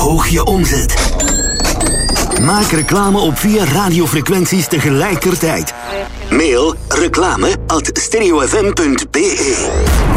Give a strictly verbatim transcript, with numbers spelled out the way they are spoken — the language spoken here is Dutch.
verhoog je omzet. Maak reclame op vier radiofrequenties tegelijkertijd. Mail reclame at stereofm punt be.